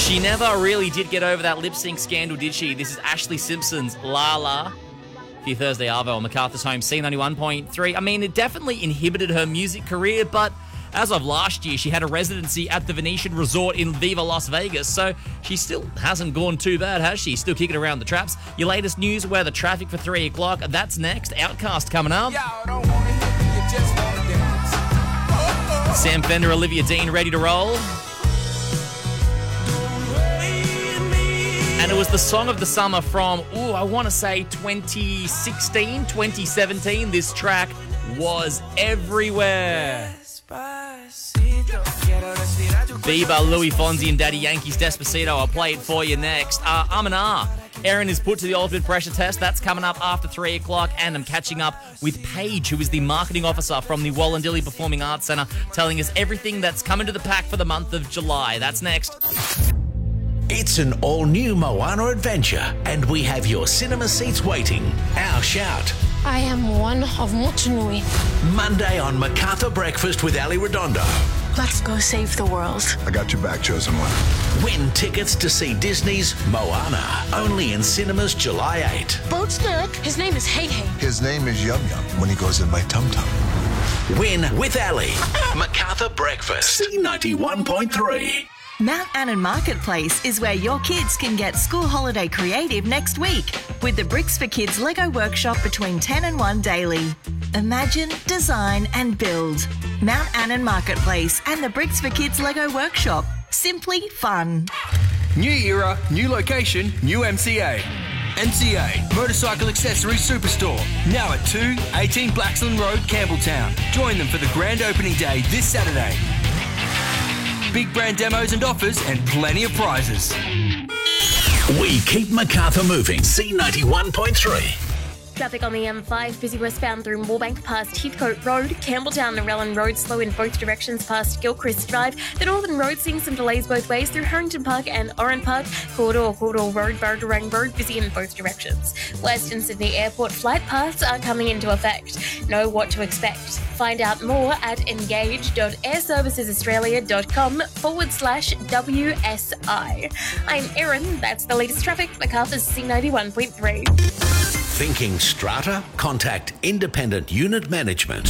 She never really did get over that lip sync scandal, did she? This is Ashley Simpson's La La. For your Thursday Arvo on MacArthur's Home, C91.3. I mean, it definitely inhibited her music career, but as of last year, she had a residency at the Venetian Resort in Viva Las Vegas, so she still hasn't gone too bad, has she? Still kicking around the traps. Your latest news, where the traffic for 3 o'clock, that's next. Outcast coming up. Sam Fender, Olivia Dean, ready to roll. And it was the song of the summer from, I want to say 2016, 2017. This track was everywhere. Bieber, Louis Fonsi and Daddy Yankee's Despacito. I'll play it for you next. Amina. Erin is put to the ultimate pressure test. That's coming up after 3 o'clock. And I'm catching up with Paige, who is the marketing officer from the Wallandilly Performing Arts Centre, telling us everything that's coming to the pack for the month of July. That's next. It's an all-new Moana adventure, and we have your cinema seats waiting. Our shout. I am one of Motunui. Monday on MacArthur Breakfast with Ali Redondo. Let's go save the world. I got your back, Chosen One. Win tickets to see Disney's Moana, only in cinemas July 8. Boat's Nick. His name is Hey Hey. His name is Yum Yum when he goes in my tum-tum. Win with Ali. MacArthur Breakfast. C91.3. Mount Annan Marketplace is where your kids can get school holiday creative next week with the Bricks for Kids Lego workshop between 10 and 1 daily. Imagine, design and build. Mount Annan Marketplace and the Bricks for Kids Lego workshop. Simply fun. New era, new location, new MCA. MCA, Motorcycle Accessories Superstore. Now at 218 Blaxland Road, Campbelltown. Join them for the grand opening day this Saturday. Big brand demos and offers and plenty of prizes. We keep MacArthur moving. C91.3. Traffic on the M5, busy westbound through Moorebank past Heathcote Road, Campbelltown and Rellan Road slow in both directions past Gilchrist Drive. The Northern Road seeing some delays both ways through Harrington Park and Oran Park. Corridor Road, Bargarang Road busy in both directions. Western Sydney Airport flight paths are coming into effect. Know what to expect. Find out more at engage.airservicesaustralia.com/WSI. I'm Erin, that's the latest traffic, MacArthur's C91.3. Thinking strata? Contact Independent Unit Management.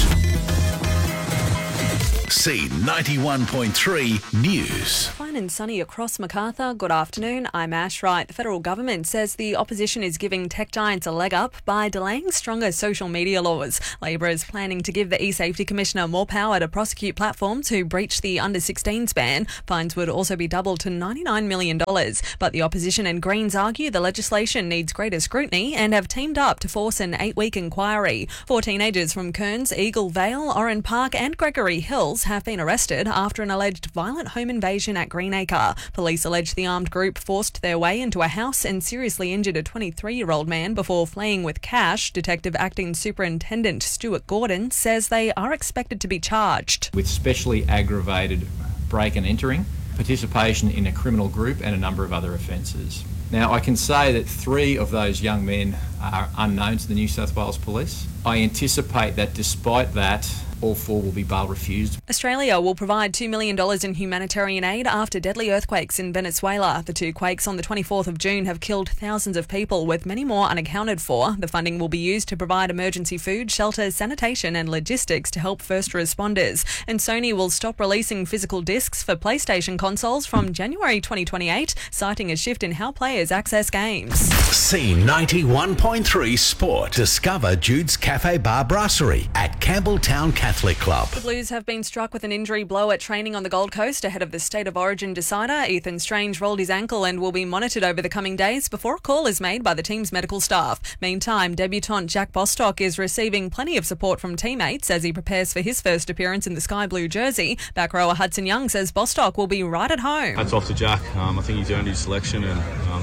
C91.3 News. Fine and sunny across MacArthur. Good afternoon. I'm Ash Wright. The federal government says the opposition is giving tech giants a leg up by delaying stronger social media laws. Labor is planning to give the eSafety Commissioner more power to prosecute platforms who breach the under-16s ban. Fines would also be doubled to $99 million. But the opposition and Greens argue the legislation needs greater scrutiny and have teamed up to force an 8-week inquiry. 4 teenagers from Kearns, Eagle Vale, Oran Park and Gregory Hills have been arrested after an alleged violent home invasion at Greenacre. Police allege the armed group forced their way into a house and seriously injured a 23-year-old man before fleeing with cash. Detective Acting Superintendent Stuart Gordon says they are expected to be charged with specially aggravated break and entering, participation in a criminal group and a number of other offences. Now, I can say that 3 of those young men are unknown to the New South Wales Police. I anticipate that despite that, all 4 will be bail refused. Australia will provide $2 million in humanitarian aid after deadly earthquakes in Venezuela. The 2 quakes on the 24th of June have killed thousands of people, with many more unaccounted for. The funding will be used to provide emergency food, shelter, sanitation and logistics to help first responders. And Sony will stop releasing physical discs for PlayStation consoles from January 2028, citing a shift in how players access games. C91.3 Sport. Discover Jude's Cafe Bar Brasserie at Campbelltown Catholic Club. The Blues have been struck with an injury blow at training on the Gold Coast ahead of the State of Origin decider. Ethan Strange rolled his ankle and will be monitored over the coming days before a call is made by the team's medical staff. Meantime, debutant Jack Bostock is receiving plenty of support from teammates as he prepares for his first appearance in the sky blue jersey. Back rower Hudson Young says Bostock will be right at home. Hats off to Jack. I think he's earned his selection and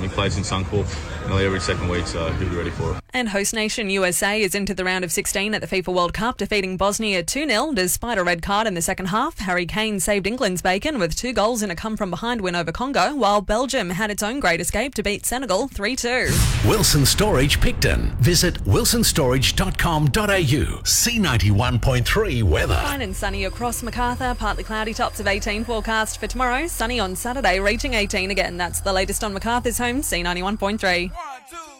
He plays in Suncorp nearly every second week, so he'll be ready for it. And host nation USA is into the round of 16 at the FIFA World Cup, defeating Bosnia 2-0 despite a red card in the second half. Harry Kane saved England's bacon with 2 goals in a come-from-behind win over Congo, while Belgium had its own great escape to beat Senegal 3-2. Wilson Storage Picton. Visit wilsonstorage.com.au. C91.3 weather. Fine and sunny across Macarthur, partly cloudy, tops of 18 forecast for tomorrow. Sunny on Saturday, reaching 18 again. That's the latest on Macarthur's home, C91.3.